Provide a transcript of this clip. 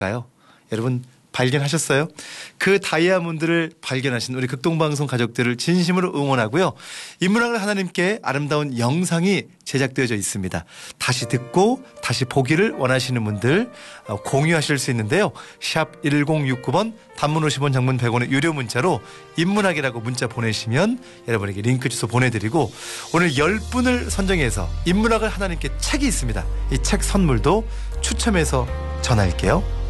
가요. 여러분 발견하셨어요? 그 다이아몬드를 발견하신 우리 극동방송 가족들을 진심으로 응원하고요. 인문학을 하나님께 아름다운 영상이 제작되어져 있습니다. 다시 듣고 다시 보기를 원하시는 분들 공유하실 수 있는데요. 샵 1069번 단문 50원 장문 100원의 유료 문자로 인문학이라고 문자 보내시면 여러분에게 링크 주소 보내드리고 오늘 10분을 선정해서 인문학을 하나님께 책이 있습니다. 이 책 선물도 추첨해서 전할게요.